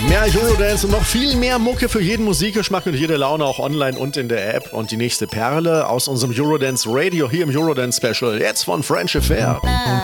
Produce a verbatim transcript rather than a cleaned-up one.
Mehr Eurodance und noch viel mehr Mucke für jeden Musikgeschmack und jede Laune, auch online und in der App. Und die nächste Perle aus unserem Eurodance Radio hier im Eurodance Special, jetzt von French Affair.